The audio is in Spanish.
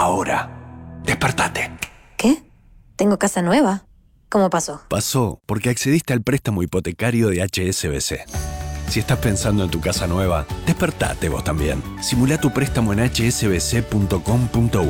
ahora. Despertate. ¿Qué? ¿Tengo casa nueva? ¿Cómo pasó? Pasó porque accediste al préstamo hipotecario de HSBC. Si estás pensando en tu casa nueva, despertate vos también. Simulá tu préstamo en hsbc.com.uy.